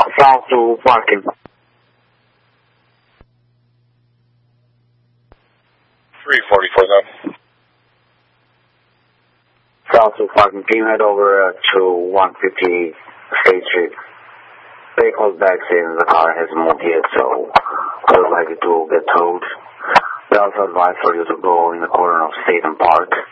South to parking. 344 then. South to parking. Can you head over to 150 State Street? Vehicle's back saying the car hasn't moved yet, so it's likely to get towed. We also advise for you to go in the corner of State and Park.